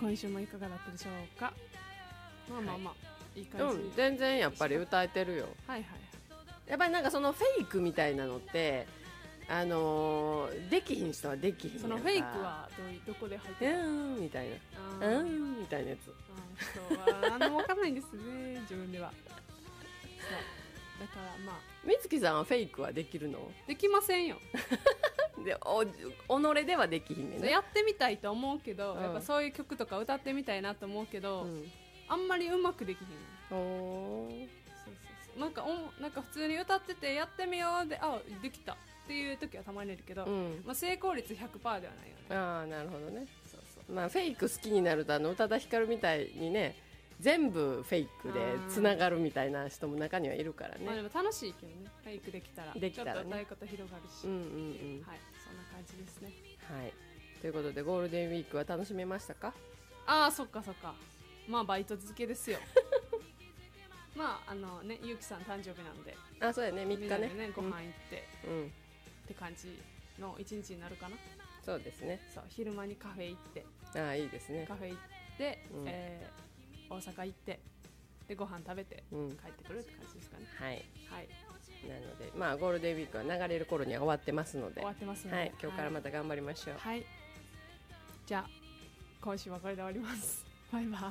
今週もいかがだったでしょうか。まあまあまあ、いい感じ、 全然やっぱり歌えてるよ。 はいはい。 やっぱりなんかそのフェイクみたいなのってできひん人はできひんやんか。 そのフェイクはどこで入ってた？ みたいなみたいなやつ。 そうは何も分かんないんですね自分では。そうだからまあみつきさんはフェイクはできるの？ できませんよ。 で己ではできひんねんね。 やってみたいと思うけど、 うんやっぱそういう曲とか歌ってみたいなと思うけど、 うんあんまりうまくできひん。 おーそうなんか普通に歌っててやってみようでできたっていう時はたまにいるけど、 うんまあ、成功率 100% ではないよね。 ああなるほどね。 そうそうまあフェイク好きになると宇多田ヒカルみたいにね全部フェイクでつながるみたいな人も中にはいるからまあ、でね。 も楽しいけどね、フェイクできたらできたらねちょっと歌い方広がるし、 うんうんうんはい、そんな感じですね。 はいということでゴールデンウィークは楽しめましたか？ ああそっかそっか、まあバイト続けですよ。まあね、ゆうきさん誕生日なんであそうやね3日みんなでねねご飯行って、 うんって感じの一日になるかな。 そうですね。 そう昼間にカフェ行って、 ああいいですね。 カフェ行って、 うん大阪行ってでご飯食べてうん帰ってくるって感じですかね。 はいはい、 なのでまあゴールデンウィークは流れる頃には終わってますので終わってますので、 はい、今日からまた頑張りましょう。 はい、じゃあ今週はこれで終わります。バイバイ。